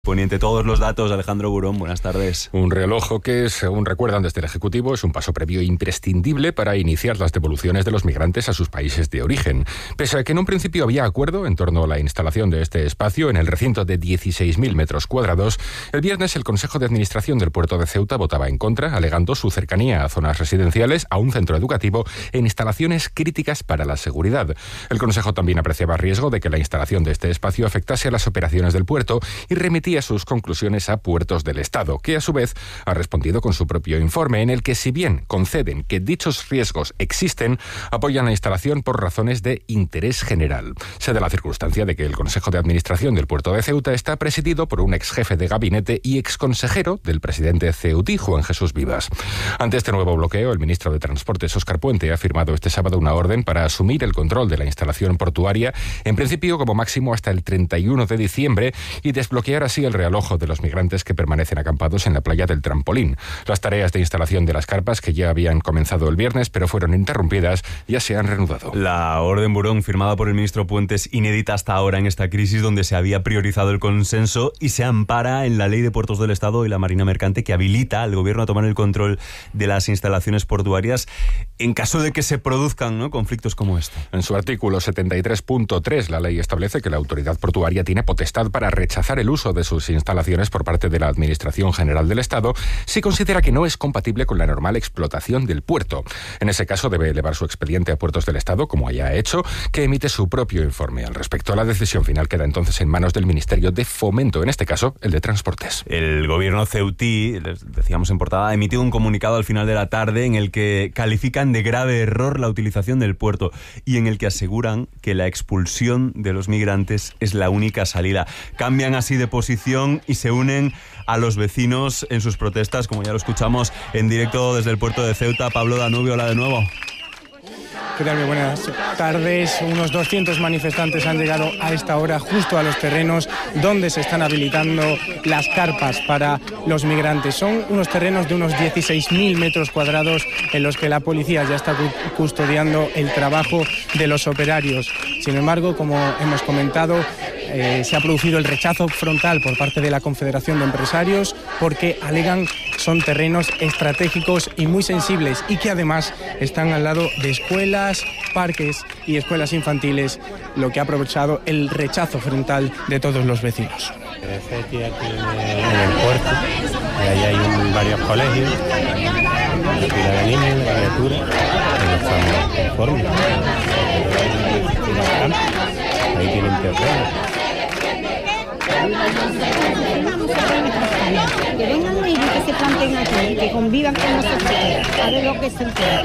Poniente todos los datos, Alejandro Burón, buenas tardes. Un reloj que, según recuerdan desde el Ejecutivo, es un paso previo imprescindible para iniciar las devoluciones de los migrantes a sus países de origen. Pese a que en un principio había acuerdo en torno a la instalación de este espacio en el recinto de 16.000 metros cuadrados, el viernes el Consejo de Administración del puerto de Ceuta votaba en contra, alegando su cercanía a zonas residenciales, a un centro educativo e instalaciones críticas para la seguridad. El Consejo también apreciaba riesgo de que la instalación de este espacio afectase a las operaciones del puerto y remitía sus conclusiones a Puertos del Estado, que a su vez ha respondido con su propio informe, en el que, si bien conceden que dichos riesgos existen, apoyan la instalación por razones de interés general. Se da la circunstancia de que el Consejo de Administración del Puerto de Ceuta está presidido por un ex jefe de gabinete y ex consejero del presidente ceutí, Juan Jesús Vivas. Ante este nuevo bloqueo, el ministro de Transportes, Óscar Puente, ha firmado este sábado una orden para asumir el control de la instalación portuaria, en principio como máximo hasta el 31 de diciembre, y desbloquear así el realojo de los migrantes que permanecen acampados en la playa del Trampolín. Las tareas de instalación de las carpas, que ya habían comenzado el viernes pero fueron interrumpidas, ya se han reanudado. La orden Burón, firmada por el ministro Puente, es inédita hasta ahora en esta crisis, donde se había priorizado el consenso y se ampara en la Ley de Puertos del Estado y la Marina Mercante, que habilita al gobierno a tomar el control de las instalaciones portuarias en caso de que se produzcan, ¿no?, conflictos como este. En su artículo 73.3, la ley establece que la autoridad portuaria tiene potestad para rechazar el uso de sus instalaciones por parte de la Administración General del Estado si considera que no es compatible con la normal explotación del puerto. En ese caso debe elevar su expediente a Puertos del Estado, como haya hecho, que emite su propio informe al respecto. La decisión final queda entonces en manos del Ministerio de Fomento, en este caso el de Transportes. El gobierno ceutí, les decíamos en portada, ha emitido un comunicado al final de la tarde en el que califican de grave error la utilización del puerto y en el que aseguran que la expulsión de los migrantes es la única salida. Cambian así de posición y se unen a los vecinos en sus protestas, como ya lo escuchamos en directo desde el puerto de Ceuta. Pablo Danubio, hola de nuevo. ¿Qué tal? Muy buenas tardes. Unos 200 manifestantes han llegado a esta hora justo a los terrenos donde se están habilitando las carpas para los migrantes. Son unos terrenos de unos 16.000 metros cuadrados en los que la policía ya está custodiando el trabajo de los operarios. Sin embargo, como hemos comentado, se ha producido el rechazo frontal por parte de la Confederación de Empresarios porque alegan son terrenos estratégicos y muy sensibles y que además están al lado de escuelas, parques y escuelas infantiles, lo que ha aprovechado el rechazo frontal de todos los vecinos. Aquí en el puerto, y ahí hay varios colegios, una pila de niños, de criaturas, que no están conformes. Ahí tienen terreno. Que vengan y que se planten aquí, que convivan con nosotros, a ver lo que se entera.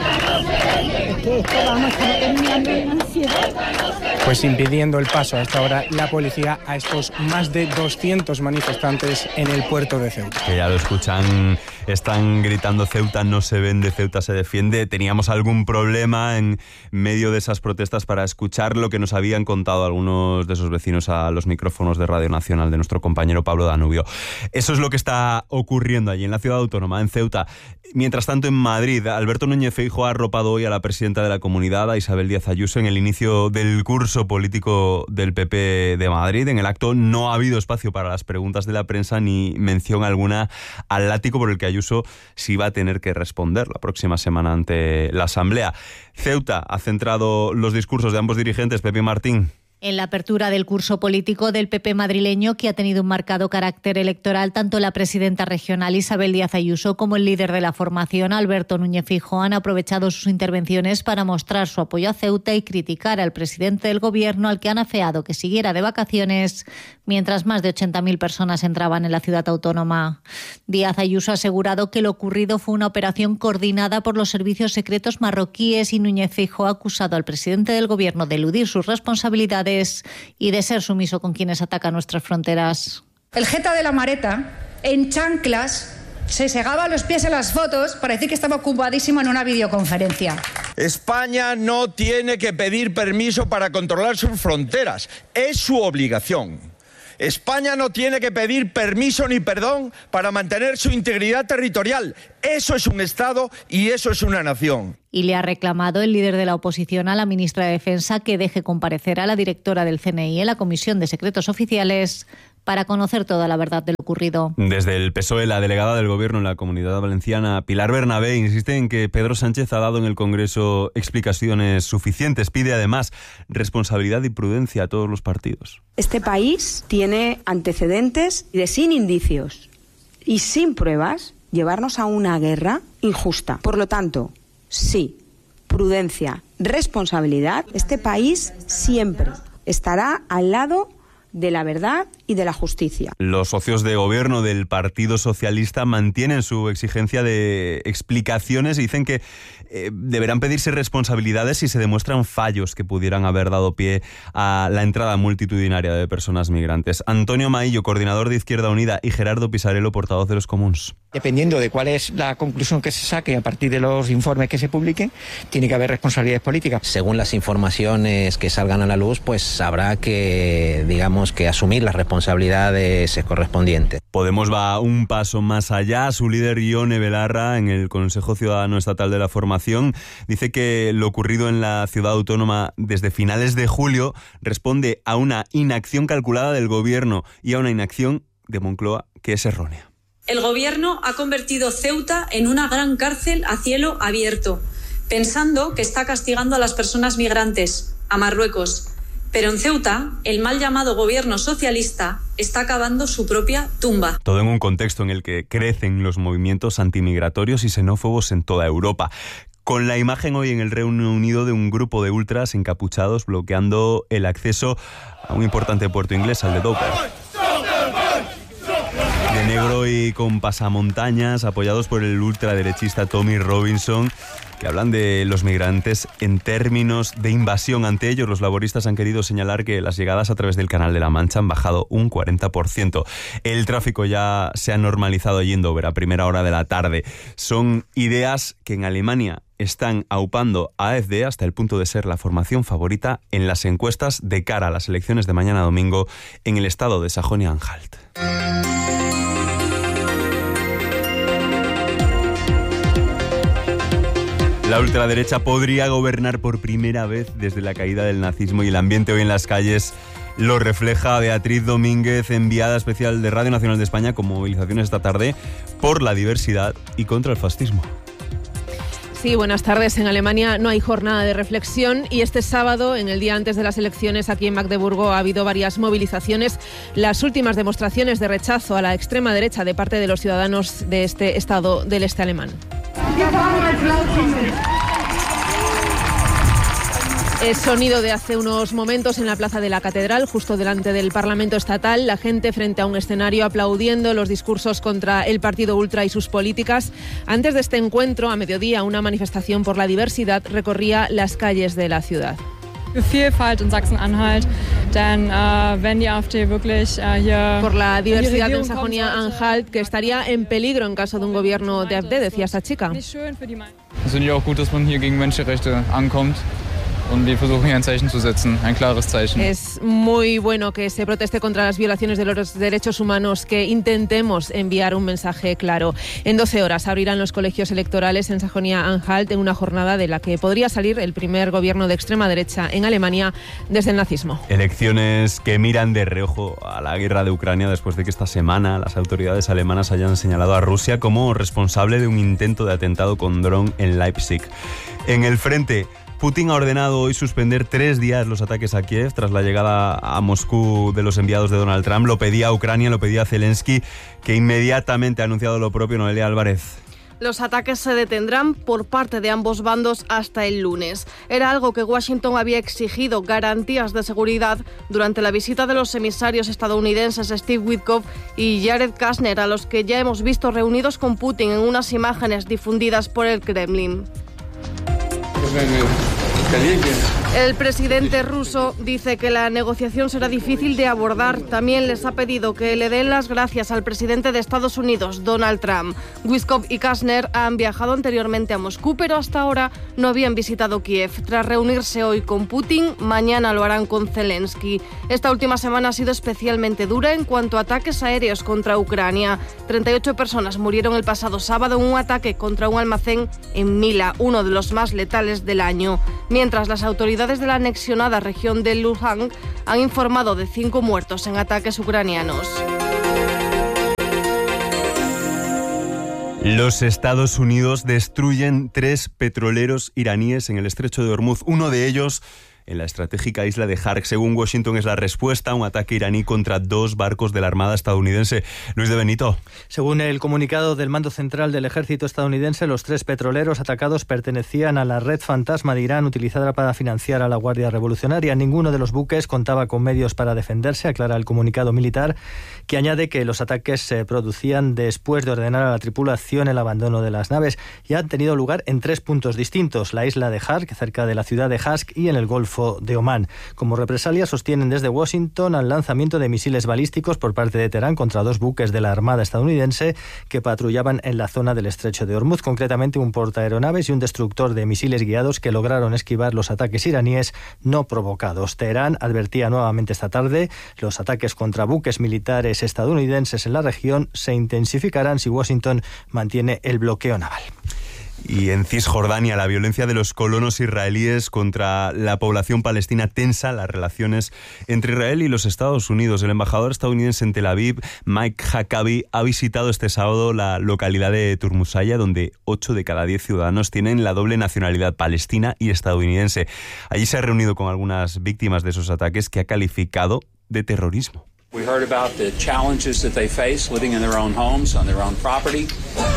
Es que esto vamos a estar terminando en ansiedad. Pues impidiendo el paso a esta hora la policía a estos más de 200 manifestantes en el puerto de Ceuta. Que ya lo escuchan, están gritando Ceuta no se vende, Ceuta se defiende. Teníamos algún problema en medio de esas protestas para escuchar lo que nos habían contado algunos de esos vecinos a los micrófonos de Radio Nacional de nuestro compañero Pablo Danubio. Eso es lo que está ocurriendo allí en la ciudad autónoma, en Ceuta. Mientras tanto, en Madrid, Alberto Núñez Feijóo ha arropado hoy a la presidenta de la Comunidad, a Isabel Díaz Ayuso, en el inicio del curso político del PP de Madrid. En el acto no ha habido espacio para las preguntas de la prensa ni mención alguna al látigo por el que Ayuso sí va a tener que responder la próxima semana ante la Asamblea. Ceuta ha centrado los discursos de ambos dirigentes. Pepe Martín. En la apertura del curso político del PP madrileño, que ha tenido un marcado carácter electoral, tanto la presidenta regional Isabel Díaz Ayuso como el líder de la formación, Alberto Núñez Feijóo, han aprovechado sus intervenciones para mostrar su apoyo a Ceuta y criticar al presidente del gobierno, al que han afeado que siguiera de vacaciones mientras más de 80.000 personas entraban en la ciudad autónoma. Díaz Ayuso ha asegurado que lo ocurrido fue una operación coordinada por los servicios secretos marroquíes y Núñez Feijóo ha acusado al presidente del gobierno de eludir sus responsabilidades y de ser sumiso con quienes atacan nuestras fronteras. El jeta de la Mareta, en chanclas, se segaba los pies en las fotos para decir que estaba ocupadísimo en una videoconferencia. España no tiene que pedir permiso para controlar sus fronteras, es su obligación. España no tiene que pedir permiso ni perdón para mantener su integridad territorial. Eso es un Estado y eso es una nación. Y le ha reclamado el líder de la oposición a la ministra de Defensa que deje comparecer a la directora del CNI en la Comisión de Secretos Oficiales para conocer toda la verdad de lo ocurrido. Desde el PSOE, la delegada del Gobierno en la Comunidad Valenciana, Pilar Bernabé, insiste en que Pedro Sánchez ha dado en el Congreso explicaciones suficientes. Pide además responsabilidad y prudencia a todos los partidos. Este país tiene antecedentes de, sin indicios y sin pruebas, llevarnos a una guerra injusta. Por lo tanto, sí, prudencia, responsabilidad. Este país siempre estará al lado de la verdad y de la justicia. Los socios de gobierno del Partido Socialista mantienen su exigencia de explicaciones y dicen que deberán pedirse responsabilidades si se demuestran fallos que pudieran haber dado pie a la entrada multitudinaria de personas migrantes. Antonio Maillo, coordinador de Izquierda Unida, y Gerardo Pisarello, portavoz de los Comuns. Dependiendo de cuál es la conclusión que se saque a partir de los informes que se publiquen, tiene que haber responsabilidades políticas. Según las informaciones que salgan a la luz, pues habrá que, digamos, que asumir las responsabilidades correspondientes. Podemos va un paso más allá. Su líder, Ione Belarra, en el Consejo Ciudadano Estatal de la Formación, dice que lo ocurrido en la ciudad autónoma desde finales de julio responde a una inacción calculada del Gobierno y a una inacción de Moncloa que es errónea. El Gobierno ha convertido Ceuta en una gran cárcel a cielo abierto, pensando que está castigando a las personas migrantes, a Marruecos. Pero en Ceuta, el mal llamado gobierno socialista está cavando su propia tumba. Todo en un contexto en el que crecen los movimientos antimigratorios y xenófobos en toda Europa. Con la imagen hoy en el Reino Unido de un grupo de ultras encapuchados bloqueando el acceso a un importante puerto inglés, al de Dover. De negro y con pasamontañas, apoyados por el ultraderechista Tommy Robinson, que hablan de los migrantes en términos de invasión. Ante ellos, los laboristas han querido señalar que las llegadas a través del Canal de la Mancha han bajado un 40%. El tráfico ya se ha normalizado allí en Dover a primera hora de la tarde. Son ideas que en Alemania están aupando a AfD hasta el punto de ser la formación favorita en las encuestas de cara a las elecciones de mañana domingo en el estado de Sajonia-Anhalt. La ultraderecha podría gobernar por primera vez desde la caída del nazismo y el ambiente hoy en las calles lo refleja. Beatriz Domínguez, enviada especial de Radio Nacional de España, con movilizaciones esta tarde por la diversidad y contra el fascismo. Sí, buenas tardes. En Alemania no hay jornada de reflexión y este sábado, en el día antes de las elecciones aquí en Magdeburgo, ha habido varias movilizaciones. Las últimas demostraciones de rechazo a la extrema derecha de parte de los ciudadanos de este estado del este alemán. Es sonido de hace unos momentos en la plaza de la Catedral, justo delante del Parlamento Estatal, la gente frente a un escenario aplaudiendo los discursos contra el partido ultra y sus políticas. Antes de este encuentro, a mediodía, una manifestación por la diversidad recorría las calles de la ciudad. Vielfalt in Sachsen-Anhalt, denn wenn die AfD wirklich hier por la diversidad en Sajonia-Anhalt, que estaría en peligro en caso de un gobierno de AfD, decía esa chica. Es finde ich auch gut, dass man hier gegen Menschenrechte ankommt. Es muy bueno que se proteste contra las violaciones de los derechos humanos, que intentemos enviar un mensaje claro. En 12 horas abrirán los colegios electorales en Sajonia-Anhalt en una jornada de la que podría salir el primer gobierno de extrema derecha en Alemania desde el nazismo. Elecciones que miran de reojo a la guerra de Ucrania después de que esta semana las autoridades alemanas hayan señalado a Rusia como responsable de un intento de atentado con dron en Leipzig. En el frente, Putin ha ordenado hoy suspender 3 días los ataques a Kiev tras la llegada a Moscú de los enviados de Donald Trump. Lo pedía Ucrania, lo pedía Zelensky, que inmediatamente ha anunciado lo propio. Noelia Álvarez. Los ataques se detendrán por parte de ambos bandos hasta el lunes. Era algo que Washington había exigido, garantías de seguridad, durante la visita de los emisarios estadounidenses Steve Witkoff y Jared Kushner, a los que ya hemos visto reunidos con Putin en unas imágenes difundidas por el Kremlin. El presidente ruso dice que la negociación será difícil de abordar. También les ha pedido que le den las gracias al presidente de Estados Unidos, Donald Trump. Witkoff y Kushner han viajado anteriormente a Moscú, pero hasta ahora no habían visitado Kiev. Tras reunirse hoy con Putin, mañana lo harán con Zelensky. Esta última semana ha sido especialmente dura en cuanto a ataques aéreos contra Ucrania. 38 personas murieron el pasado sábado en un ataque contra un almacén en Mila, uno de los más letales del año. Mientras las autoridades autoridades de la anexionada región de Luhansk han informado de 5 muertos en ataques ucranianos. Los Estados Unidos destruyen 3 petroleros iraníes en el estrecho de Hormuz. Uno de ellos en la estratégica isla de Hark. Según Washington, es la respuesta a un ataque iraní contra 2 barcos de la Armada estadounidense. Luis de Benito. Según el comunicado del Mando Central del Ejército estadounidense, los 3 petroleros atacados pertenecían a la red fantasma de Irán utilizada para financiar a la Guardia Revolucionaria. Ninguno de los buques contaba con medios para defenderse, aclara el comunicado militar, que añade que los ataques se producían después de ordenar a la tripulación el abandono de las naves y han tenido lugar en 3 puntos distintos: la isla de Hark, cerca de la ciudad de Hask, y en el Golfo de Omán. Como represalia, sostienen desde Washington al lanzamiento de misiles balísticos por parte de Teherán contra 2 buques de la Armada estadounidense que patrullaban en la zona del estrecho de Hormuz, concretamente un portaaeronaves y un destructor de misiles guiados que lograron esquivar los ataques iraníes no provocados. Teherán advertía nuevamente esta tarde: los ataques contra buques militares estadounidenses en la región se intensificarán si Washington mantiene el bloqueo naval. Y en Cisjordania, la violencia de los colonos israelíes contra la población palestina tensa las relaciones entre Israel y los Estados Unidos. El embajador estadounidense en Tel Aviv, Mike Huckabee, ha visitado este sábado la localidad de Turmusaya, donde 8 de cada 10 ciudadanos tienen la doble nacionalidad palestina y estadounidense. Allí se ha reunido con algunas víctimas de esos ataques que ha calificado de terrorismo. We heard about the challenges that they face living in their own homes, on their own property.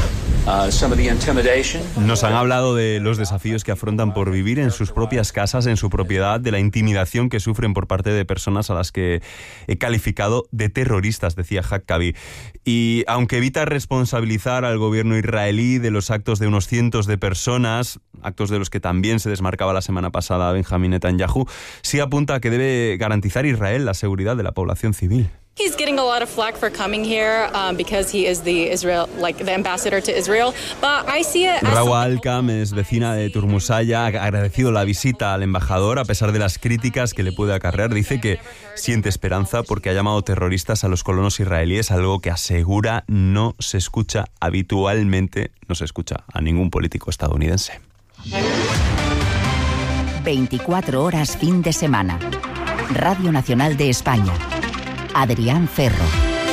Nos han hablado de los desafíos que afrontan por vivir en sus propias casas, en su propiedad, de la intimidación que sufren por parte de personas a las que he calificado de terroristas, decía Huckabee. Y aunque evita responsabilizar al gobierno israelí de los actos de unos cientos de personas, actos de los que también se desmarcaba la semana pasada Benjamin Netanyahu, sí apunta a que debe garantizar Israel la seguridad de la población civil. He's getting a lot of flack for coming here because he is the ambassador to Israel. But I see it as Rawa Alkam es vecina de Turmusaya, ha agradecido la visita al embajador a pesar de las críticas que le puede acarrear. Dice que siente esperanza porque ha llamado terroristas a los colonos israelíes, algo que asegura no se escucha habitualmente, no se escucha a ningún político estadounidense. 24 horas fin de semana. Radio Nacional de España. Adrián Ferro.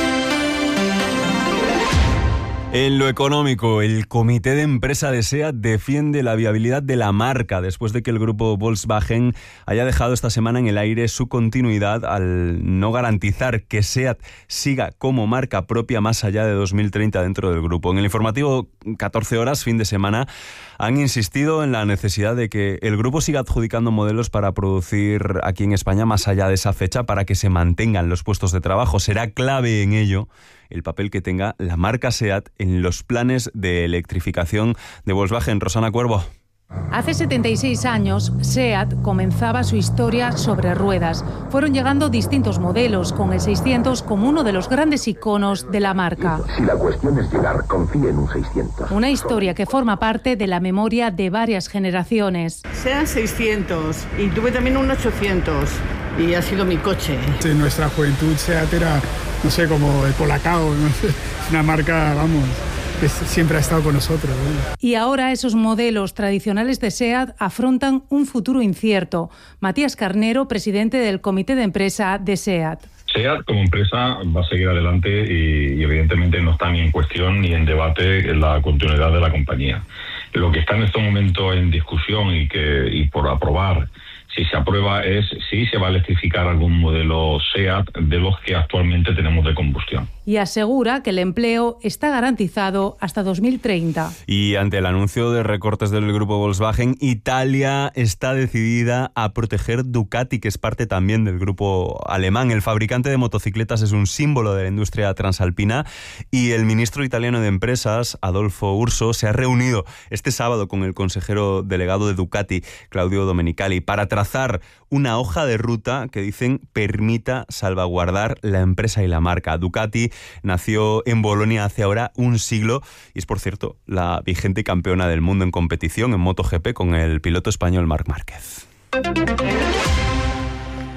En lo económico, el comité de empresa de SEAT defiende la viabilidad de la marca después de que el grupo Volkswagen haya dejado esta semana en el aire su continuidad al no garantizar que SEAT siga como marca propia más allá de 2030 dentro del grupo. En el informativo 14 horas, fin de semana, han insistido en la necesidad de que el grupo siga adjudicando modelos para producir aquí en España más allá de esa fecha para que se mantengan los puestos de trabajo. Será clave en ello el papel que tenga la marca SEAT en los planes de electrificación de Volkswagen. Rosana Cuervo. Hace 76 años, SEAT comenzaba su historia sobre ruedas. Fueron llegando distintos modelos, con el 600 como uno de los grandes iconos de la marca. Si la cuestión es llegar, confíe en un 600. Una historia que forma parte de la memoria de varias generaciones. SEAT 600 y tuve también un 800 y ha sido mi coche. En nuestra juventud SEAT era, no sé, como el Colacao, ¿no? Una marca, vamos, que siempre ha estado con nosotros, ¿no? Y ahora esos modelos tradicionales de SEAT afrontan un futuro incierto. Matías Carnero, presidente del comité de empresa de SEAT. SEAT como empresa va a seguir adelante y evidentemente no está ni en cuestión ni en debate la continuidad de la compañía. Lo que está en este momento en discusión y por aprobar, si se aprueba, es si se va a electrificar algún modelo SEAT de los que actualmente tenemos de combustión. Y asegura que el empleo está garantizado hasta 2030. Y ante el anuncio de recortes del grupo Volkswagen, Italia está decidida a proteger Ducati, que es parte también del grupo alemán. El fabricante de motocicletas es un símbolo de la industria transalpina y el ministro italiano de Empresas, Adolfo Urso, se ha reunido este sábado con el consejero delegado de Ducati, Claudio Domenicali, para trazar una hoja de ruta que dicen permita salvaguardar la empresa y la marca. Ducati nació en Bolonia hace ahora un siglo y es, por cierto, la vigente campeona del mundo en competición en MotoGP con el piloto español Marc Márquez.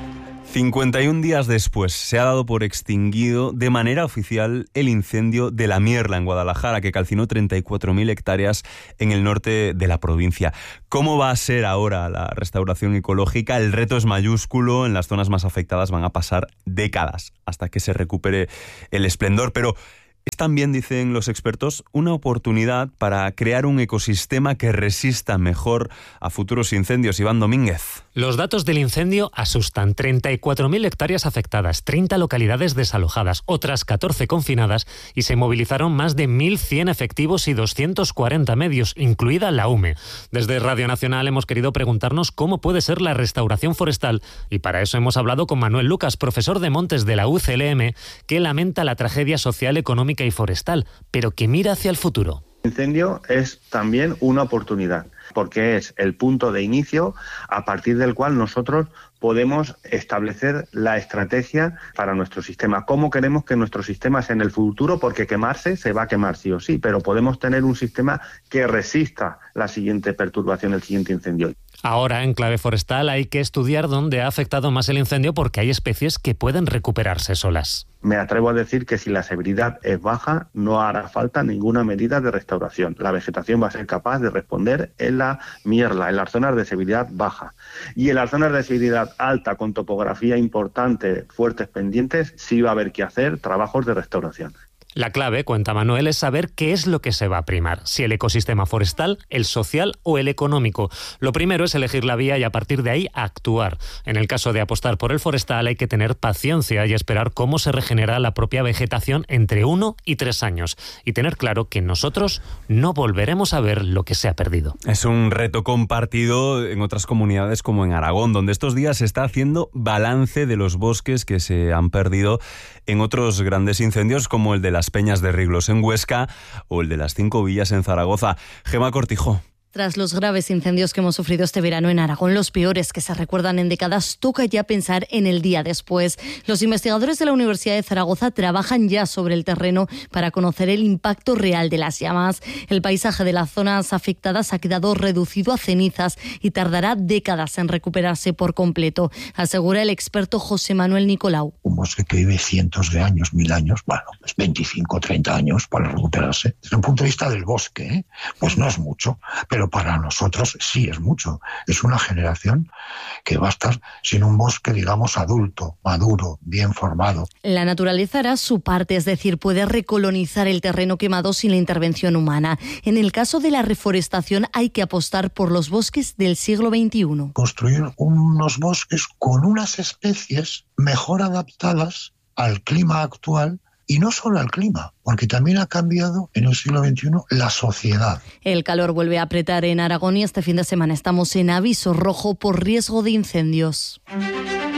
51 días después se ha dado por extinguido de manera oficial el incendio de La Mierla en Guadalajara, que calcinó 34.000 hectáreas en el norte de la provincia. ¿Cómo va a ser ahora la restauración ecológica? El reto es mayúsculo. En las zonas más afectadas van a pasar décadas hasta que se recupere el esplendor, pero es también, dicen los expertos, una oportunidad para crear un ecosistema que resista mejor a futuros incendios. Iván Domínguez. Los datos del incendio asustan. 34.000 hectáreas afectadas, 30 localidades desalojadas, otras 14 confinadas, y se movilizaron más de 1.100 efectivos y 240 medios, incluida la UME. Desde Radio Nacional hemos querido preguntarnos cómo puede ser la restauración forestal, y para eso hemos hablado con Manuel Lucas, profesor de montes de la UCLM, que lamenta la tragedia social, económica y forestal, pero que mira hacia el futuro. El incendio es también una oportunidad, porque es el punto de inicio a partir del cual nosotros podemos establecer la estrategia para nuestro sistema. ¿Cómo queremos que nuestro sistema sea en el futuro? Porque quemarse se va a quemar sí o sí, pero podemos tener un sistema que resista la siguiente perturbación, el siguiente incendio. Ahora, en clave forestal, hay que estudiar dónde ha afectado más el incendio porque hay especies que pueden recuperarse solas. Me atrevo a decir que si la severidad es baja, no hará falta ninguna medida de restauración. La vegetación va a ser capaz de responder en la Mierla, en las zonas de severidad baja. Y en las zonas de severidad alta, con topografía importante, fuertes pendientes, sí va a haber que hacer trabajos de restauración. La clave, cuenta Manuel, es saber qué es lo que se va a primar, si el ecosistema forestal, el social o el económico. Lo primero es elegir la vía y a partir de ahí actuar. En el caso de apostar por el forestal hay que tener paciencia y esperar cómo se regenera la propia vegetación entre 1 y 3 años y tener claro que nosotros no volveremos a ver lo que se ha perdido. Es un reto compartido en otras comunidades como en Aragón, donde estos días se está haciendo balance de los bosques que se han perdido en otros grandes incendios como el de las Peñas de Riglos en Huesca o el de las 5 Villas en Zaragoza. Gemma Cortijo. Tras los graves incendios que hemos sufrido este verano en Aragón, los peores que se recuerdan en décadas, toca ya pensar en el día después. Los investigadores de la Universidad de Zaragoza trabajan ya sobre el terreno para conocer el impacto real de las llamas. El paisaje de las zonas afectadas ha quedado reducido a cenizas y tardará décadas en recuperarse por completo, asegura el experto José Manuel Nicolau. Un bosque que vive cientos de años, 1000 años, bueno, pues 25 o 30 años para recuperarse. Desde un punto de vista del bosque, pues no es mucho, pero para nosotros sí es mucho. Es una generación que va a estar sin un bosque, digamos, adulto, maduro, bien formado. La naturaleza hará su parte, es decir, puede recolonizar el terreno quemado sin la intervención humana. En el caso de la reforestación hay que apostar por los bosques del siglo XXI. Construir unos bosques con unas especies mejor adaptadas al clima actual. Y no solo al clima, porque también ha cambiado en el siglo XXI la sociedad. El calor vuelve a apretar en Aragón y este fin de semana estamos en aviso rojo por riesgo de incendios.